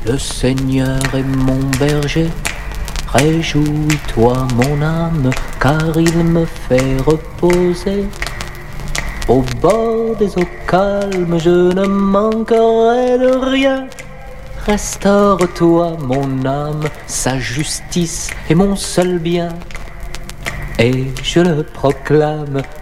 Le Seigneur est mon berger, réjouis-toi mon âme, car il me fait reposer. Au bord des eaux calmes, je ne manquerai de rien. Restaure-toi mon âme, sa justice est mon seul bien. Et je le proclame,